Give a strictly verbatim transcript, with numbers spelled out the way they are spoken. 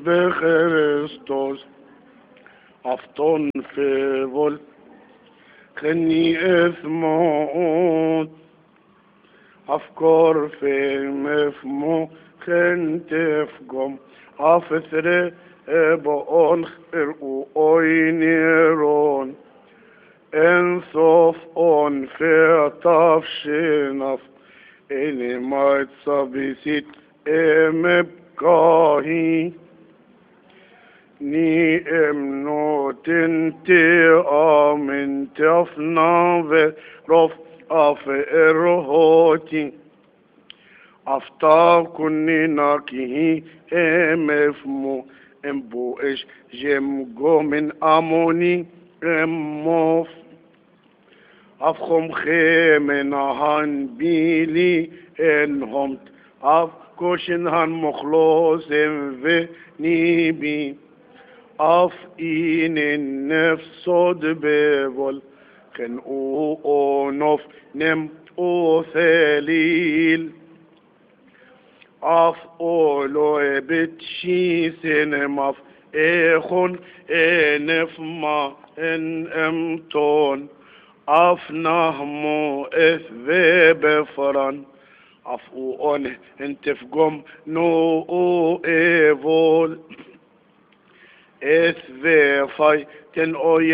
بخريستوس أفطن في بول خني إثموت أفكار في مفمو خنت فقم أفثر بقون خرقو أوينيرون انصف أون في طفشنف إني ما تصبيسيت إمبكاهي ني امنو تنتي آمن تفنا في رف اف ارهوتي افتا كني ناكي امفمو امبو اش جمجو من اموني اموف افخم خيمن هان بيلي انهم اف كوشن هان مخلوص في نيبي اف این النفس صد ببول خن او او نف نم او ثليل اف اولو بتشي سينماف اخون انف ما ان امتون اف نهمو اث بفران اف او ان انتفقم نو او ايفول اث في فاي تن او